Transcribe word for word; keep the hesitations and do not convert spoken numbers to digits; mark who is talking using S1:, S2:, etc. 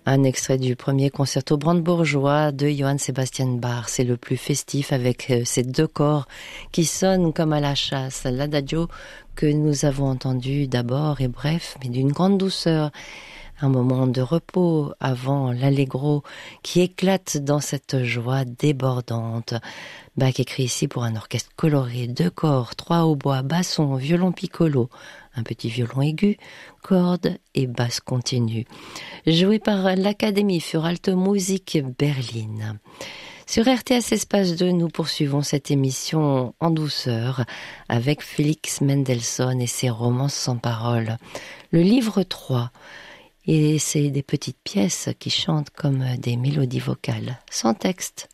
S1: Un extrait du premier concerto brandebourgeois de Johann Sebastian Bach. C'est le plus festif avec ces deux corps qui sonnent comme à la chasse. L'adagio que nous avons entendu d'abord est bref, mais d'une grande douceur. Un moment de repos avant l'allegro qui éclate dans cette joie débordante. Bach écrit ici pour un orchestre coloré, deux corps, trois hautbois, basson, violon piccolo, un petit violon aigu, cordes et basse continue. Joué par l'Académie für Alte Musik Berlin. Sur R T S Espace deux, nous poursuivons cette émission en douceur avec Félix Mendelssohn et ses romances sans paroles. Le livre trois, et c'est des petites pièces qui chantent comme des mélodies vocales, sans texte.